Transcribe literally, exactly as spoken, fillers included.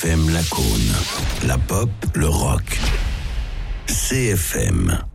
F M Lacaune. La pop, le rock. C F M.